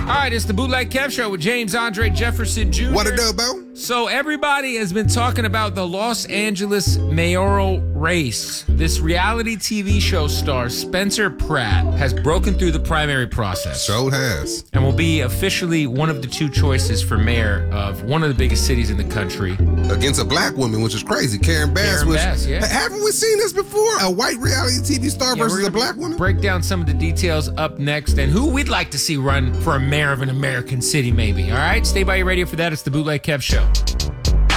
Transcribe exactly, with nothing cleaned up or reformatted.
All right, it's the Bootleg Kev Show with James Andre Jefferson Junior What it up, Bo? So everybody has been talking about the Los Angeles mayoral race. This reality T V show star Spencer Pratt has broken through the primary process. So has. And will be officially one of the two choices for mayor of one of the biggest cities in the country. Against a black woman, which is crazy. Karen Bass. Karen which, Bass, yeah. Haven't we seen this before? A white reality T V star Yeah, versus we're a gonna black woman? Break down some of the details up next and who we'd like to see run for a mayor of an American city, maybe. All right, stay by your radio for that. It's the Bootleg Kev Show.